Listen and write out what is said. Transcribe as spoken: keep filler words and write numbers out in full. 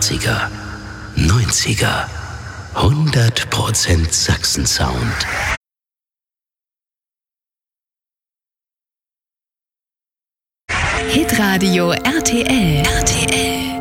achtziger, neunziger, hundert Prozent Sachsen-Sound. Hitradio R T L. R T L.